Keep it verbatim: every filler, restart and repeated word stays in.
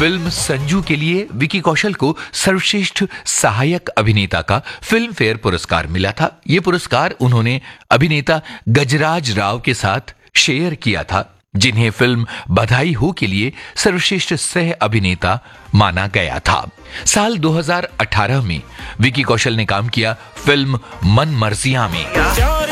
Film Sanju के लिए विकी कौशल को सर्वश्रेष्ठ सहायक अभिनेता का फिल्म फेयर पुरस्कार मिला था। यह पुरस्कार उन्होंने अभिनेता गजराज राव के साथ शेयर किया था, जिन्हें फिल्म बधाई हो के लिए सर्वश्रेष्ठ सह अभिनेता माना गया था। साल दो हज़ार अठारह में विकी कौशल ने काम किया फिल्म मन मर्जियां में।